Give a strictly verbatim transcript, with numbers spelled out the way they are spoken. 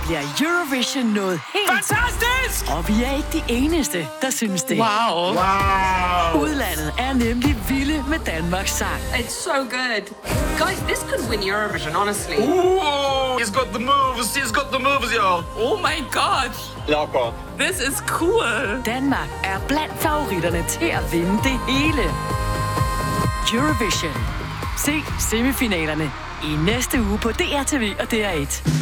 bliver Eurovision noget helt... Fantastisk! Og vi er ikke de eneste, der synes det. Wow. Wow. Udlandet er nemlig vilde med Danmarks sang. It's so good. Guys, this could win Eurovision, honestly. Ooh, he's got the moves. He's got the moves, y'all. Oh my god. Jakob. This is cool. Danmark er blandt favoritterne til at vinde det hele. Eurovision. Se semifinalerne i næste uge på D R T V og D R et.